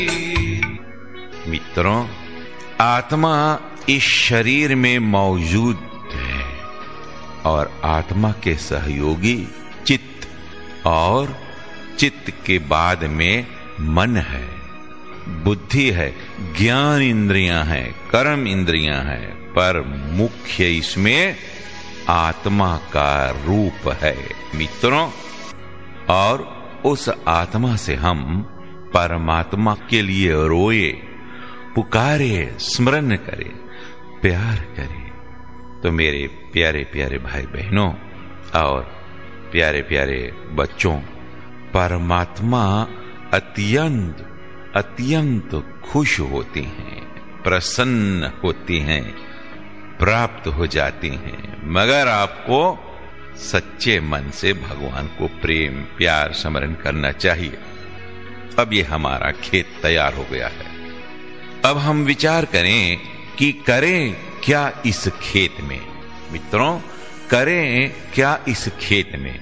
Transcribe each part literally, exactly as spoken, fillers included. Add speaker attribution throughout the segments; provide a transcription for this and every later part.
Speaker 1: मित्रों, आत्मा इस शरीर में मौजूद है और आत्मा के सहयोगी चित्त और चित्त के बाद में मन है, बुद्धि है, ज्ञान इंद्रियां हैं, कर्म इंद्रियां हैं, पर मुख्य इसमें आत्मा का रूप है मित्रों। और उस आत्मा से हम परमात्मा के लिए रोए, पुकारे, स्मरण करें, प्यार करें। तो मेरे प्यारे प्यारे भाई बहनों और प्यारे प्यारे बच्चों, परमात्मा अत्यंत अत्यंत खुश होते हैं, प्रसन्न होते हैं, प्राप्त हो जाती हैं, मगर आपको सच्चे मन से भगवान को प्रेम, प्यार, स्मरण करना चाहिए। अब ये हमारा खेत तैयार हो गया है। अब हम विचार करें कि करें क्या इस खेत में। मित्रों, करें क्या इस खेत में।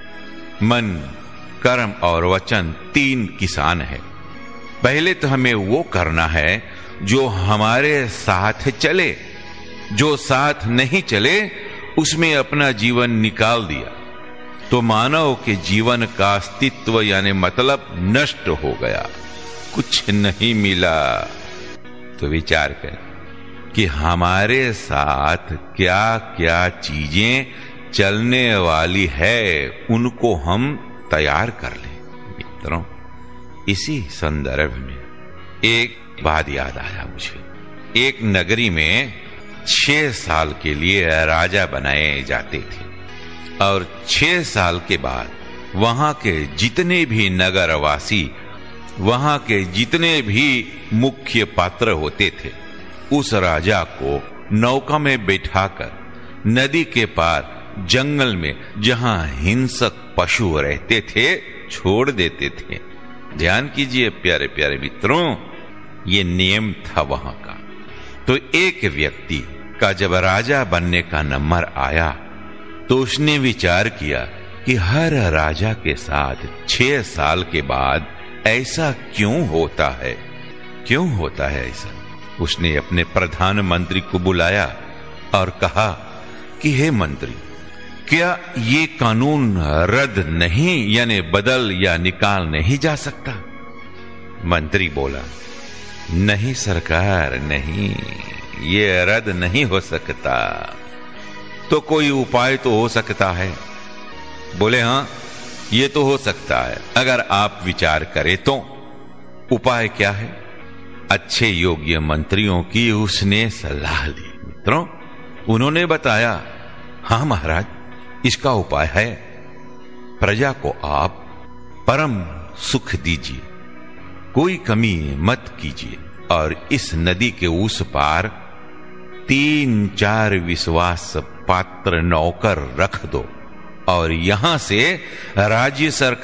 Speaker 1: मन, कर्म और वचन तीन किसान है। पहले तो हमें वो करना है जो हमारे साथ चले। जो साथ नहीं चले उसमें अपना जीवन निकाल दिया तो मानव के जीवन का अस्तित्व यानी मतलब नष्ट हो गया, कुछ नहीं मिला। तो विचार करें कि हमारे साथ क्या क्या चीजें चलने वाली है, उनको हम तैयार कर लें। मित्रों, इसी संदर्भ में एक बात याद आया मुझे। एक नगरी में छह साल के लिए राजा बनाए जाते थे और छह साल के बाद वहां के जितने भी नगरवासी, वहां के जितने भी मुख्य पात्र होते थे, उस राजा को नौका में बैठाकर नदी के पार जंगल में जहां हिंसक पशु रहते थे छोड़ देते थे। ध्यान कीजिए प्यारे प्यारे मित्रों, ये नियम था वहां का। तो एक व्यक्ति का जब राजा बनने का नंबर आया तो उसने विचार किया कि हर राजा के साथ छह साल के बाद ऐसा क्यों होता है, क्यों होता है ऐसा। उसने अपने प्रधानमंत्री को बुलाया और कहा कि हे मंत्री, क्या ये कानून रद्द नहीं यानी बदल या निकाल नहीं जा सकता। मंत्री बोला, नहीं सरकार, नहीं, ये रद्द नहीं हो सकता। तो कोई उपाय तो हो सकता है। बोले, हाँ ये तो हो सकता है, अगर आप विचार करें तो। उपाय क्या है? अच्छे योग्य मंत्रियों की उसने सलाह ली। मित्रों, उन्होंने बताया, हाँ महाराज, इसका उपाय है, प्रजा को आप परम सुख दीजिए, कोई कमी मत कीजिए और इस नदी के उस पार तीन चार विश्वास पात्र नौकर रख दो और यहां से राज्य सरकार